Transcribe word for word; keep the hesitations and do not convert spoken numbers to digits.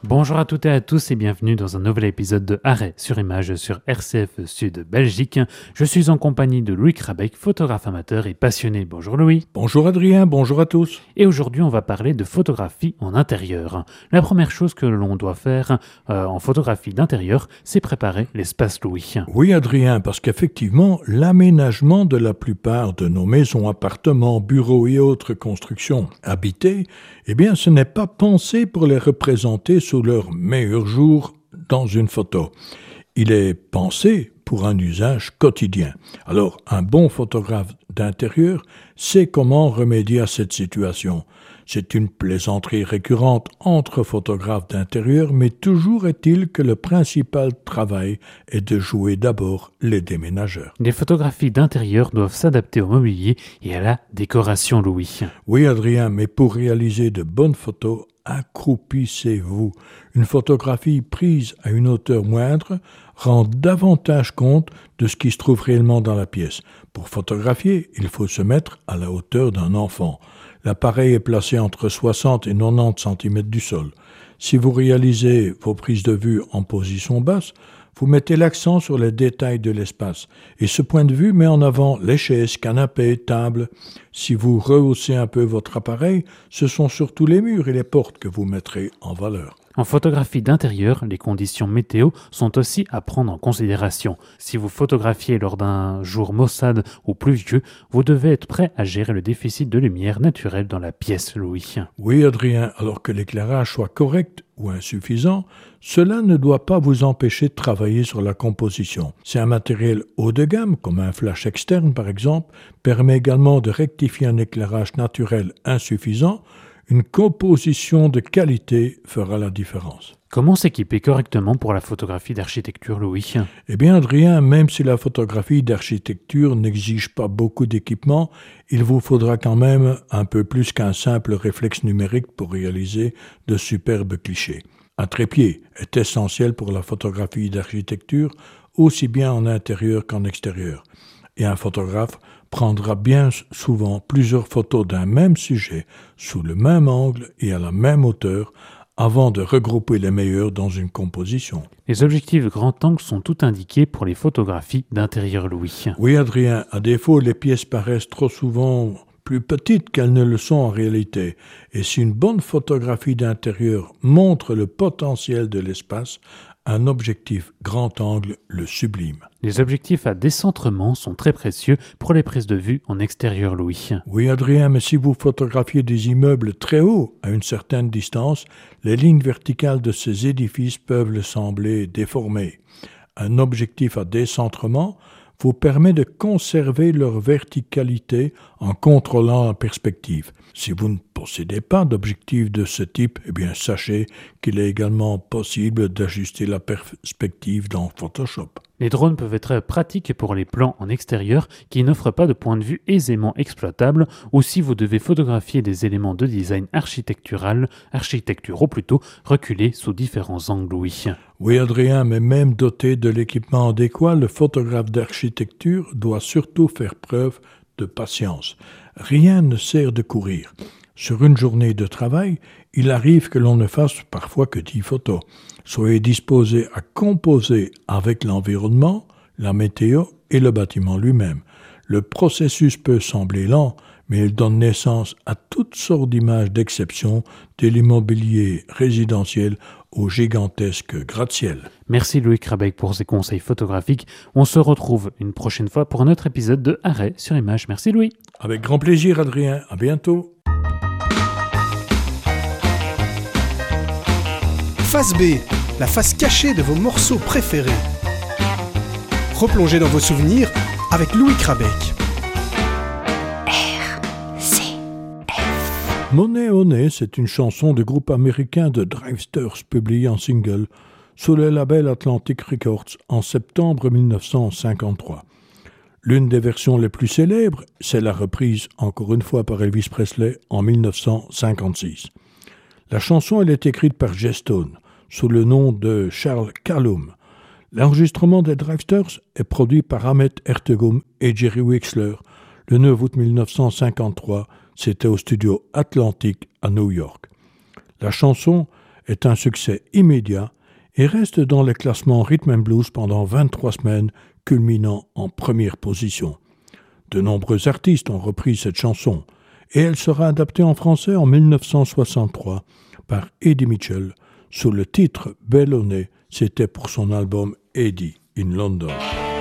Bonjour à toutes et à tous et bienvenue dans un nouvel épisode de Arrêt sur image sur R C F Sud Belgique. Je suis en compagnie de Louis Krabeck, photographe amateur et passionné. Bonjour Louis. Bonjour Adrien, bonjour à tous. Et aujourd'hui on va parler de photographie en intérieur. La première chose que l'on doit faire euh, en photographie d'intérieur, c'est préparer l'espace Louis. Oui Adrien, parce qu'effectivement, l'aménagement de la plupart de nos maisons, appartements, bureaux et autres constructions habitées, eh bien ce n'est pas pensé pour les représenter sous leur meilleur jour dans une photo. Il est pensé pour un usage quotidien. Alors, un bon photographe d'intérieur sait comment remédier à cette situation. C'est une plaisanterie récurrente entre photographes d'intérieur, mais toujours est-il que le principal travail est de jouer d'abord les déménageurs. Les photographies d'intérieur doivent s'adapter au mobilier et à la décoration, Louis. Oui, Adrien, mais pour réaliser de bonnes photos, accroupissez-vous. Une photographie prise à une hauteur moindre rend davantage compte de ce qui se trouve réellement dans la pièce. Pour photographier, il faut se mettre à la hauteur d'un enfant. L'appareil est placé entre soixante et quatre-vingt-dix centimètres du sol. Si vous réalisez vos prises de vue en position basse, vous mettez l'accent sur les détails de l'espace. Et ce point de vue met en avant les chaises, canapés, tables. Si vous rehaussez un peu votre appareil, ce sont surtout les murs et les portes que vous mettrez en valeur. En photographie d'intérieur, les conditions météo sont aussi à prendre en considération. Si vous photographiez lors d'un jour maussade ou pluvieux, vous devez être prêt à gérer le déficit de lumière naturelle dans la pièce, Louis. Oui, Adrien, alors que l'éclairage soit correct ou insuffisant, cela ne doit pas vous empêcher de travailler sur la composition. Si un matériel haut de gamme, comme un flash externe par exemple, permet également de rectifier un éclairage naturel insuffisant, une composition de qualité fera la différence. Comment s'équiper correctement pour la photographie d'architecture, Louis ? Eh bien, Adrien, même si la photographie d'architecture n'exige pas beaucoup d'équipement, il vous faudra quand même un peu plus qu'un simple réflexe numérique pour réaliser de superbes clichés. Un trépied est essentiel pour la photographie d'architecture, aussi bien en intérieur qu'en extérieur. Et un photographe prendra bien souvent plusieurs photos d'un même sujet, sous le même angle et à la même hauteur, avant de regrouper les meilleurs dans une composition. Les objectifs grand angle sont tout indiqués pour les photographies d'intérieur, Louis. Oui, Adrien, à défaut, les pièces paraissent trop souvent plus petites qu'elles ne le sont en réalité. Et si une bonne photographie d'intérieur montre le potentiel de l'espace, un objectif grand angle le sublime. Les objectifs à décentrement sont très précieux pour les prises de vue en extérieur, Louis. Oui, Adrien, mais si vous photographiez des immeubles très hauts à une certaine distance, les lignes verticales de ces édifices peuvent le sembler déformées. Un objectif à décentrement vous permet de conserver leur verticalité en contrôlant la perspective. Si vous ne possédez pas d'objectif de ce type, eh bien sachez qu'il est également possible d'ajuster la perspective dans Photoshop. Les drones peuvent être pratiques pour les plans en extérieur qui n'offrent pas de point de vue aisément exploitable ou si vous devez photographier des éléments de design architectural, architecturaux plutôt, reculés sous différents angles, oui. Oui, Adrien, mais même doté de l'équipement adéquat, le photographe d'architecture doit surtout faire preuve de patience. Rien ne sert de courir. Sur une journée de travail, il arrive que l'on ne fasse parfois que dix photos. Soyez disposé à composer avec l'environnement, la météo et le bâtiment lui-même. Le processus peut sembler lent, mais il donne naissance à toutes sortes d'images d'exception, de l'immobilier résidentiel au gigantesque gratte-ciel. Merci Louis Krabeck pour ces conseils photographiques. On se retrouve une prochaine fois pour un autre épisode de Arrêt sur image. Merci Louis. Avec grand plaisir Adrien, à bientôt. Face B, la face cachée de vos morceaux préférés. Replongez dans vos souvenirs avec Louis Krabeck. Money Honey, c'est une chanson du groupe américain de Drivesters publiée en single sous le label Atlantic Records en septembre dix-neuf cent cinquante-trois. L'une des versions les plus célèbres, c'est la reprise encore une fois par Elvis Presley en dix-neuf cent cinquante-six. La chanson elle est écrite par Jay Stone sous le nom de Charles Callum. L'enregistrement des Drivesters est produit par Ahmet Ertegum et Jerry Wexler le neuf août dix-neuf cent cinquante-trois. C'était au studio Atlantic à New York. La chanson est un succès immédiat et reste dans les classements Rhythm and Blues pendant vingt-trois semaines, culminant en première position. De nombreux artistes ont repris cette chanson et elle sera adaptée en français en mille neuf cent soixante-trois par Eddie Mitchell sous le titre Bellone, c'était pour son album Eddie in London.